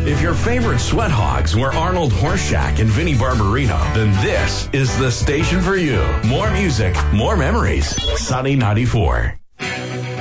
If your favorite sweat hogs were Arnold Horseshack and Vinnie Barbarino, then this is the station for you. More music, more memories. Sunny 94.